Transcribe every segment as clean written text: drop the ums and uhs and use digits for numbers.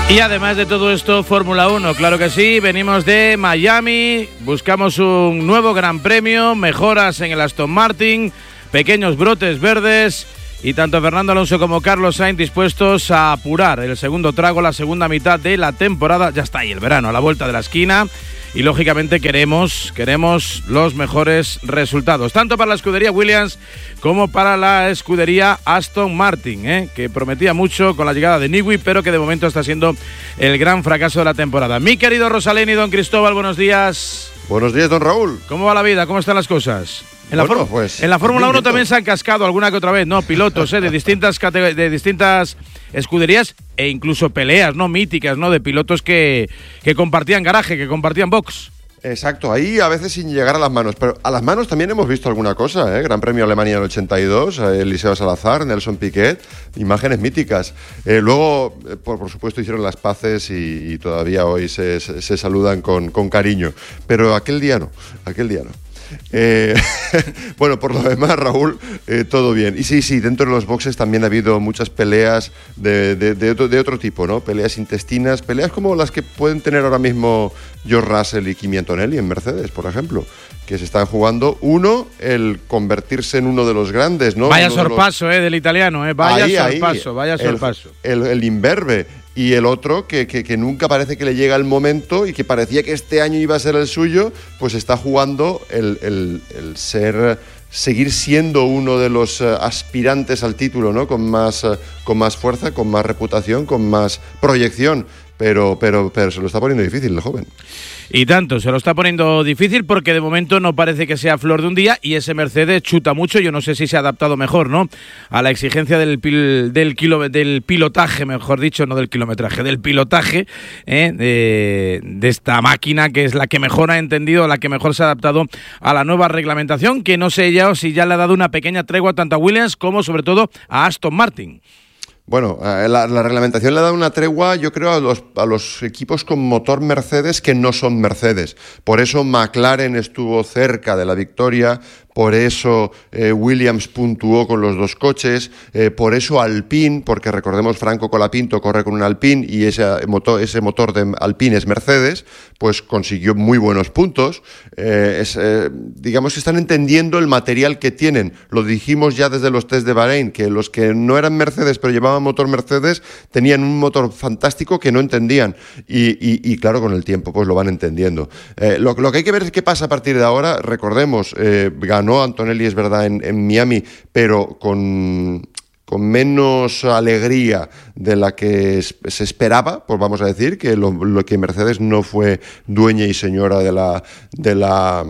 Y además de todo esto, Fórmula 1, claro que sí, venimos de Miami, buscamos un nuevo Gran Premio, mejoras en el Aston Martin, pequeños brotes verdes y tanto Fernando Alonso como Carlos Sainz dispuestos a apurar el segundo trago, la segunda mitad de la temporada. Ya está ahí el verano, a la vuelta de la esquina. Y lógicamente queremos los mejores resultados, tanto para la escudería Williams como para la escudería Aston Martin, que prometía mucho con la llegada de Newey, pero que de momento está siendo el gran fracaso de la temporada. Mi querido Rosalén y don Cristóbal, buenos días. Buenos días, don Raúl. ¿Cómo va la vida? ¿Cómo están las cosas? En Pues, la Fórmula 1 también se han cascado alguna que otra vez, ¿no? Pilotos, de distintas escuderías e incluso peleas, ¿no? Míticas, ¿no? De pilotos que compartían garaje, que compartían box. Exacto, ahí a veces sin llegar a las manos, pero a las manos también hemos visto alguna cosa, Gran Premio Alemania en el 82, Eliseo Salazar, Nelson Piquet, imágenes míticas. Luego, por supuesto, hicieron las paces y todavía hoy se saludan con cariño, pero aquel día no. Bueno, por lo demás, Raúl, todo bien. Y sí, dentro de los boxes también ha habido muchas peleas de otro tipo, ¿no? Peleas intestinas, peleas como las que pueden tener ahora mismo George Russell y Kimi Antonelli en Mercedes, por ejemplo, que se están jugando el convertirse en uno de los grandes, ¿no? Vaya sorpaso, del italiano, vaya sorpaso. El imberbe. Y el otro, que nunca parece que le llega el momento y que parecía que este año iba a ser el suyo, pues está jugando el seguir siendo uno de los aspirantes al título, ¿no? Con más fuerza, con más reputación, con más proyección. Pero se lo está poniendo difícil el joven. Y tanto, se lo está poniendo difícil porque de momento no parece que sea flor de un día y ese Mercedes chuta mucho. Yo no sé si se ha adaptado mejor, ¿no? A la exigencia del pilotaje, mejor dicho, no del kilometraje, del pilotaje de esta máquina que es la que mejor ha entendido, la que mejor se ha adaptado a la nueva reglamentación, que no sé ya si ya le ha dado una pequeña tregua tanto a Williams como sobre todo a Aston Martin. Bueno, la reglamentación le da una tregua, yo creo, a los equipos con motor Mercedes que no son Mercedes. Por eso McLaren estuvo cerca de la victoria, por eso Williams puntuó con los dos coches, por eso Alpine, porque recordemos Franco Colapinto corre con un Alpine y ese motor de Alpine es Mercedes, pues consiguió muy buenos puntos. Digamos que están entendiendo el material que tienen. Lo dijimos ya desde los test de Bahrein, que los que no eran Mercedes pero llevaban motor Mercedes tenían un motor fantástico que no entendían y claro, con el tiempo pues lo van entendiendo. Lo que hay que ver es qué pasa a partir de ahora. Recordemos, ganó Antonelli, es verdad, en Miami, pero con menos alegría de la que se esperaba, pues vamos a decir, que lo que Mercedes no fue dueña y señora de la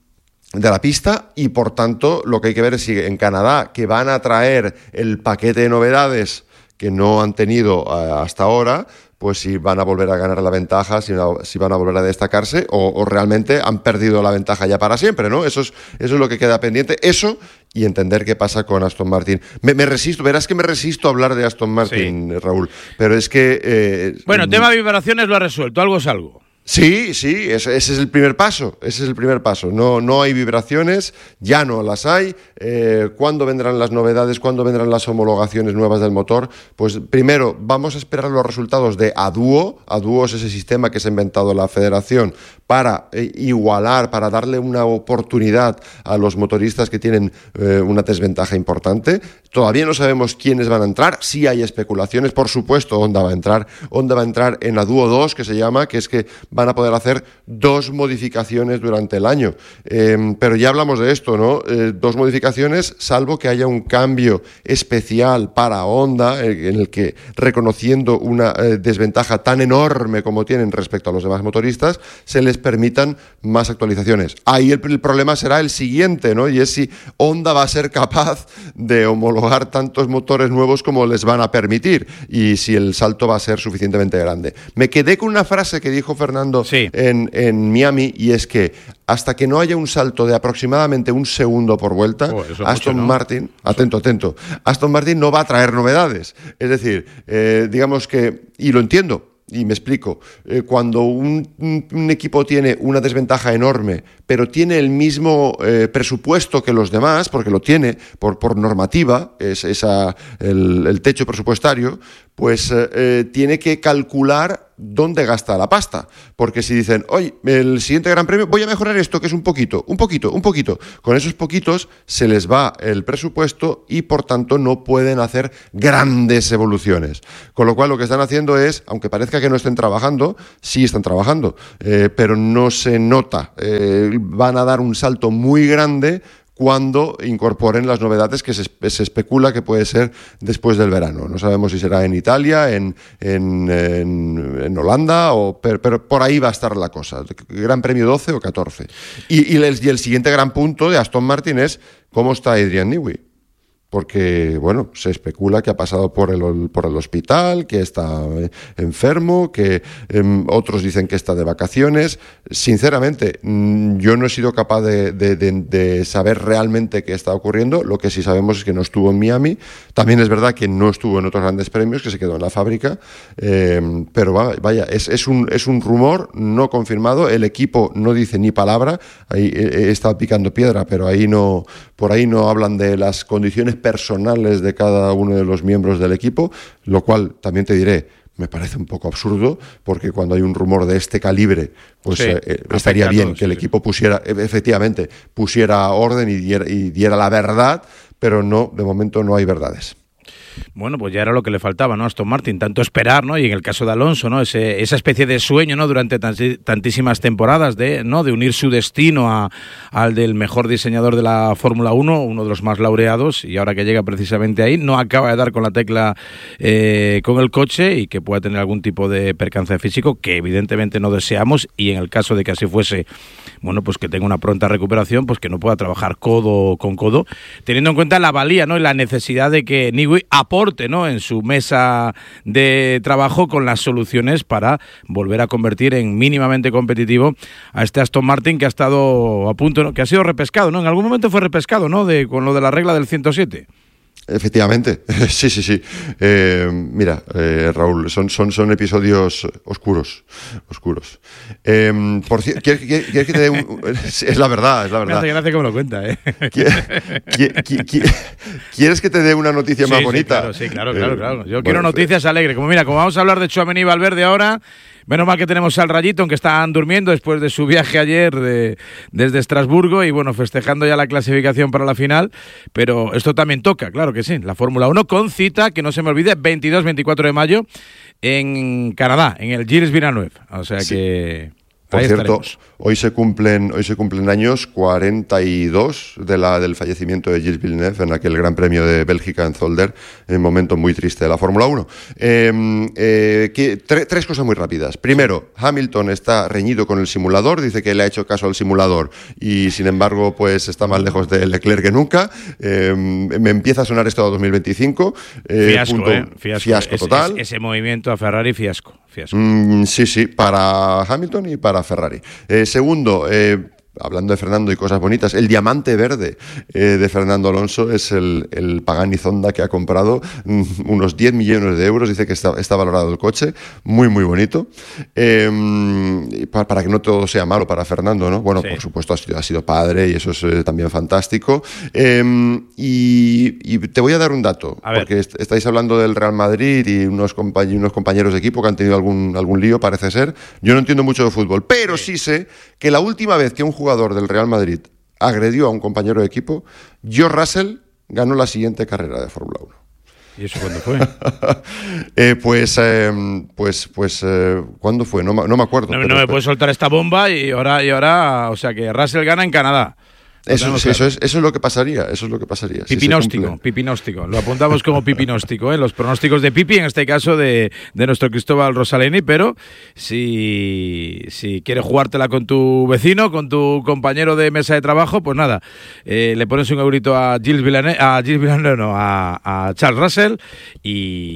pista, y por tanto lo que hay que ver es si en Canadá, que van a traer el paquete de novedades que no han tenido hasta ahora, pues si van a volver a ganar la ventaja, si van a volver a destacarse o realmente han perdido la ventaja ya para siempre, ¿no? Eso es lo que queda pendiente, eso y entender qué pasa con Aston Martin. Me resisto a hablar de Aston Martin, sí. Raúl, pero es que... Bueno, tema vibraciones lo ha resuelto, algo es algo. Sí, ese es el primer paso, no hay vibraciones, ya no las hay. ¿Cuándo vendrán las novedades? ¿Cuándo vendrán las homologaciones nuevas del motor? Pues primero vamos a esperar los resultados de ADUO. ADUO es ese sistema que se ha inventado la federación para igualar, para darle una oportunidad a los motoristas que tienen una desventaja importante. Todavía no sabemos quiénes van a entrar, sí hay especulaciones, por supuesto Honda va a entrar en ADUO 2, que se llama, que es que van a poder hacer 2 modificaciones durante el año. Pero ya hablamos de esto, ¿no? 2 modificaciones, salvo que haya un cambio especial para Honda, en el que, reconociendo una desventaja tan enorme como tienen respecto a los demás motoristas, se les permitan más actualizaciones. Ahí el problema será el siguiente, ¿no? Y es si Honda va a ser capaz de homologar tantos motores nuevos como les van a permitir, y si el salto va a ser suficientemente grande. Me quedé con una frase que dijo Fernando en Miami, y es que hasta que no haya un salto de aproximadamente 1 segundo por vuelta, Aston Martin, atento, Aston Martin no va a traer novedades. Es decir, digamos que, y lo entiendo, Y me explico, cuando un equipo tiene una desventaja enorme, pero tiene el mismo presupuesto que los demás, porque lo tiene por normativa, es el techo presupuestario, pues tiene que calcular dónde gasta la pasta. Porque si dicen, oye, el siguiente Gran Premio voy a mejorar esto, que es un poquito, con esos poquitos se les va el presupuesto y por tanto no pueden hacer grandes evoluciones. Con lo cual lo que están haciendo es, aunque parezca que no estén trabajando, sí están trabajando, pero no se nota. Van a dar un salto muy grande cuando incorporen las novedades que se especula que puede ser después del verano. No sabemos si será en Italia, en Holanda, pero por ahí va a estar la cosa. Gran Premio 12 o 14. Y el siguiente gran punto de Aston Martin es cómo está Adrian Newey. Porque, bueno, se especula que ha pasado por el hospital, que está enfermo, que otros dicen que está de vacaciones. Sinceramente, yo no he sido capaz de saber realmente qué está ocurriendo. Lo que sí sabemos es que no estuvo en Miami. También es verdad que no estuvo en otros grandes premios, que se quedó en la fábrica. Pero vaya, es un rumor no confirmado. El equipo no dice ni palabra. Ahí he estado picando piedra, pero por ahí no hablan de las condiciones personales de cada uno de los miembros del equipo, lo cual también te diré, me parece un poco absurdo, porque cuando hay un rumor de este calibre, pues sí, estaría bien que el equipo pusiera orden y diera la verdad, pero no, de momento no hay verdades. Bueno, pues ya era lo que le faltaba, ¿no? A Aston Martin, tanto esperar, ¿no? Y en el caso de Alonso, ¿no? Esa especie de sueño, ¿no? Durante tantísimas temporadas de unir su destino al del mejor diseñador de la Fórmula 1, uno de los más laureados, y ahora que llega precisamente ahí, no acaba de dar con la tecla con el coche y que pueda tener algún tipo de percance físico que evidentemente no deseamos, y en el caso de que así fuese, bueno, pues que tenga una pronta recuperación, pues que no pueda trabajar codo con codo, teniendo en cuenta la valía, ¿no? Y la necesidad de que Newey aporte, ¿no? En su mesa de trabajo con las soluciones para volver a convertir en mínimamente competitivo a este Aston Martin que ha estado a punto, ¿no? Que ha sido repescado, ¿no? En algún momento fue repescado, ¿no? Con lo de la regla del 107. Efectivamente, sí. Mira, Raúl, son episodios oscuros. Por cierto, ¿quieres que te dé un...? Es la verdad. Me hace gracia que me lo cuenta, ¿eh? ¿Quieres que te dé una noticia más bonita? Sí, claro. Yo quiero noticias alegres. Como vamos a hablar de Tchouaméni y Valverde ahora, menos mal que tenemos al Rayito, aunque están durmiendo después de su viaje ayer desde Estrasburgo y, bueno, festejando ya la clasificación para la final. Pero esto también toca, claro que sí, la Fórmula 1 con cita, que no se me olvide, 22-24 de mayo en Canadá, en el Gilles Villeneuve. O sea sí. Que... Por cierto, hoy se cumplen años 42 del fallecimiento de Gilles Villeneuve en aquel Gran Premio de Bélgica en Zolder, en un momento muy triste de la Fórmula 1. Tres cosas muy rápidas. Primero, Hamilton está reñido con el simulador, dice que le ha hecho caso al simulador y sin embargo pues está más lejos de Leclerc que nunca. Me empieza a sonar esto a 2025. Fiasco total. Ese movimiento a Ferrari, fiasco. Sí, para Hamilton y para Ferrari. Segundo, hablando de Fernando y cosas bonitas, el diamante verde de Fernando Alonso es el Pagani Zonda que ha comprado, unos 10 millones de euros, dice que está valorado el coche, muy bonito, para que no todo sea malo para Fernando, ¿no? Bueno, sí. Por supuesto ha sido padre y eso es también fantástico, y te voy a dar un dato, porque estáis hablando del Real Madrid y unos compañeros de equipo que han tenido algún lío, parece ser. Yo no entiendo mucho de fútbol, pero sí sé que la última vez que un jugador del Real Madrid agredió a un compañero de equipo, George Russell ganó la siguiente carrera de Fórmula 1. ¿Y eso cuándo fue? ¿Cuándo fue? No me acuerdo. No me puedes soltar esta bomba y ahora, o sea que Russell gana en Canadá. Eso es lo que pasaría. Pipinóstico. Lo apuntamos como pipinóstico, ¿eh? Los pronósticos de Pipi, en este caso de nuestro Cristóbal Rosaleni, pero si quieres jugártela con tu vecino, con tu compañero de mesa de trabajo, pues nada, le pones un eurito a Charles Russell y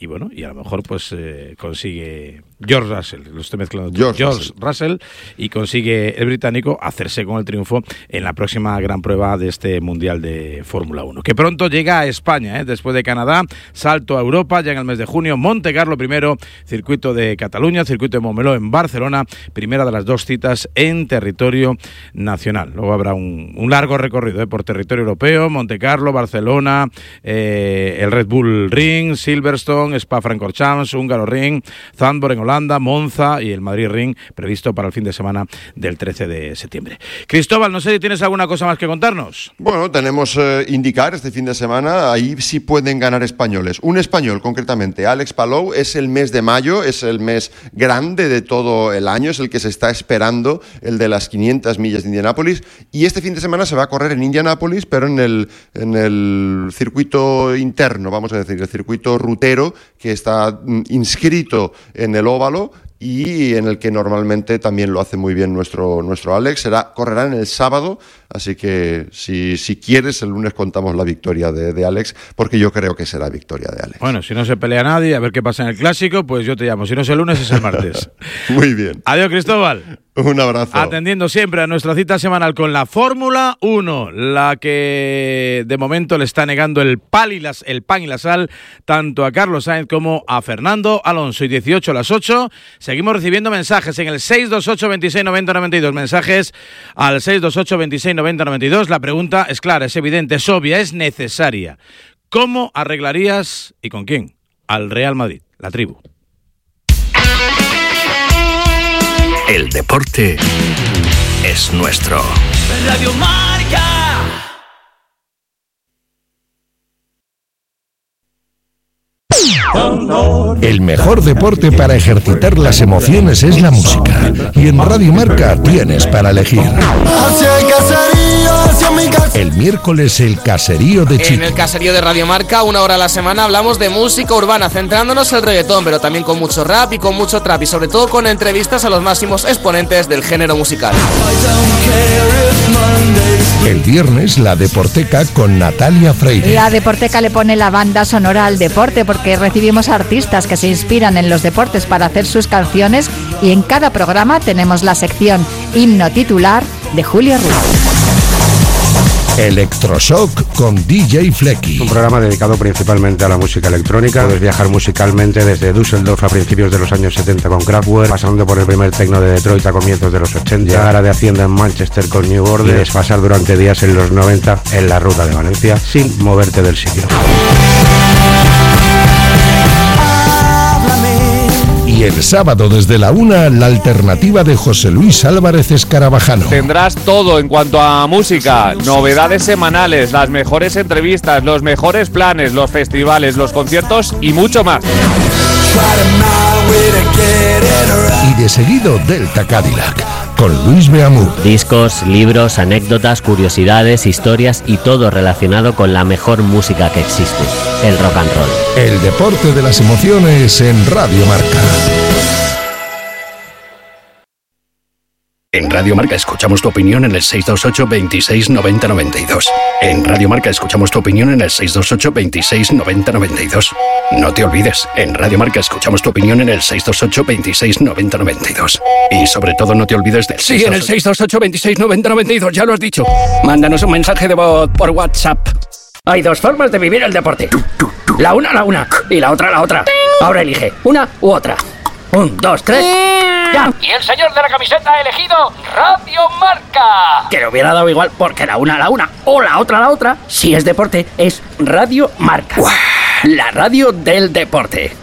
y bueno, y a lo mejor pues consigue George Russell, lo estoy mezclando, George Russell, y consigue el británico hacerse con el triunfo en la próxima gran prueba de este Mundial de Fórmula 1, que pronto llega a España, después de Canadá, salto a Europa, ya en el mes de junio, Montecarlo primero, circuito de Cataluña, circuito de Montmeló en Barcelona, primera de las 2 citas en territorio nacional. Luego habrá un largo recorrido por territorio europeo, Montecarlo, Barcelona, el Red Bull Ring, Silverstone, Spa-Francorchamps, Húngaro Ring, Zandvoort en Holanda, Monza y el Madrid Ring, previsto para el fin de semana del 13 de septiembre. Cristóbal, no sé si tienes alguna cosa más que contarnos. Bueno, tenemos indicar este fin de semana, ahí sí pueden ganar españoles. Un español, concretamente, Alex Palou, es el mes de mayo, es el mes grande de todo el año, es el que se está esperando, el de las 500 millas de Indianápolis, y este fin de semana se va a correr en Indianápolis, pero en el circuito interno, vamos a decir, el circuito rutero, que está inscrito en el óvalo y en el que normalmente también lo hace muy bien nuestro Alex. Correrá en el sábado, así que si quieres el lunes contamos la victoria de Alex, porque yo creo que será victoria de Alex. Bueno, si no se pelea nadie, a ver qué pasa en el clásico, pues yo te llamo. Si no es el lunes, es el martes. Muy bien. Adiós, Cristóbal. Un abrazo. Atendiendo siempre a nuestra cita semanal con la Fórmula 1, la que de momento le está negando el pan y la sal tanto a Carlos Sainz como a Fernando Alonso. Y 18 a las 8, seguimos recibiendo mensajes en el 628 26 90 92. Mensajes al 628 26 90 92. La pregunta es clara, es evidente, es obvia, es necesaria. ¿Cómo arreglarías y con quién al Real Madrid? La tribu. El deporte es nuestro. Radio Marca. El mejor deporte para ejercitar las emociones es la música. Y en Radio Marca tienes para elegir. El miércoles el caserío de Chico. En el caserío de Radio Marca, 1 hora a la semana, hablamos de música urbana, centrándonos en el reggaetón, pero también con mucho rap y con mucho trap, y sobre todo con entrevistas a los máximos exponentes del género musical. El viernes la Deporteca con Natalia Freire. La Deporteca le pone la banda sonora al deporte, porque recibimos artistas que se inspiran en los deportes para hacer sus canciones, y en cada programa tenemos la sección Himno Titular de Julio Ruiz. Electroshock con DJ Flecky. Un programa dedicado principalmente a la música electrónica. Puedes viajar musicalmente desde Düsseldorf a principios de los años 70 con Kraftwerk, pasando por el primer techno de Detroit a comienzos de los 80, llegar a de Hacienda en Manchester con New Order y desfasar durante días en los 90 en la ruta de Valencia sin moverte del sitio. Y el sábado desde la 1, la alternativa de José Luis Álvarez Escarabajano. Tendrás todo en cuanto a música, novedades semanales, las mejores entrevistas, los mejores planes, los festivales, los conciertos y mucho más. Y de seguido Delta Cadillac con Luis Beamú. Discos, libros, anécdotas, curiosidades, historias y todo relacionado con la mejor música que existe, el rock and roll. El deporte de las emociones en Radio Marca. En Radio Marca escuchamos tu opinión en el 628 26 90 92. En Radio Marca escuchamos tu opinión en el 628 26 90 92. No te olvides, en Radio Marca escuchamos tu opinión en el 628 26 90 92. Y sobre todo no te olvides del... Sí, en el 628 26 90 92, ya lo has dicho. Mándanos un mensaje de voz por WhatsApp. Hay 2 formas de vivir el deporte. La una y la otra. Ahora elige una u otra. 1, 2, 3... ¡Ya! Y el señor de la camiseta ha elegido Radio Marca. Que le hubiera dado igual, porque la una o la otra, si es deporte, es Radio Marca. La radio del deporte.